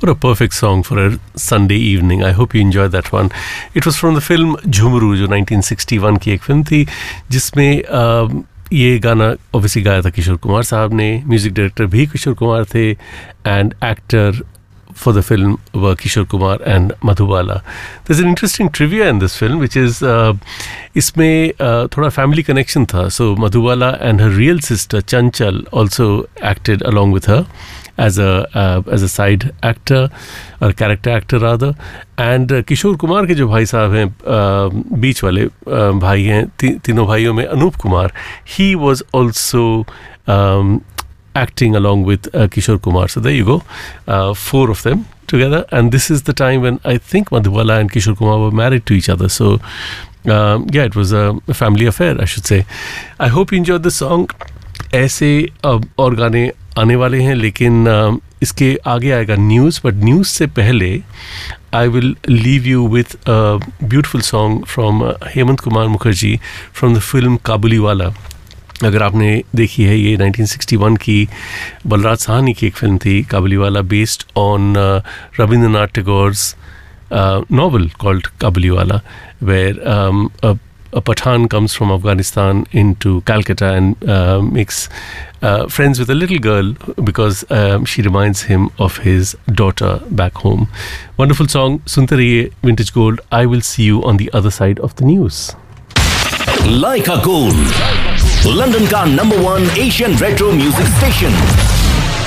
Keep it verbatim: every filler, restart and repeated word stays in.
What a perfect song for a Sunday evening. I hope you enjoyed that one. It was from the film Jhumru, जो nineteen sixty-one की एक film थी, जिसमें uh, ये गाना obviously गाया था किशोर कुमार साहब ने. म्यूजिक डायरेक्टर भी किशोर कुमार थे, and actor for the film were Kishore Kumar and Madhubala. There's an interesting trivia in this film, which is uh, इसमें uh, थोड़ा family connection था. So Madhubala and her real sister Chanchal also acted along with her as a uh, as a side actor or character actor rather. And uh, Kishore Kumar के जो भाई साहब हैं, uh, बीच वाले uh, भाई हैं, ती, तीनों भाइयों में Anoop Kumar, he was also um, acting along with uh, Kishore Kumar. So there you go, uh, four of them together. And this is the time when I think Madhubala and Kishore Kumar were married to each other. So um, yeah, it was a family affair, I should say. I hope you enjoyed the song. ऐसे uh, और गाने आने वाले हैं, लेकिन uh, इसके आगे आएगा न्यूज़. बट न्यूज़ से पहले I will leave you with a beautiful song from uh, Hemant Kumar Mukherjee from the film Kabuliwala. अगर आपने देखी है, ये nineteen sixty-one की बलराज साहनी की एक फिल्म थी Kabuliwala, based on Rabindranath टैगोर's novel called Kabuliwala, where um, a, a Pathan comes from Afghanistan into Calcutta and uh, makes uh, friends with a little girl because um, she reminds him of his daughter back home. Wonderful song. Sunte rahiye Vintage Gold. I will see you on the other side of the news. Laika Gold, London का number one Asian retro music station.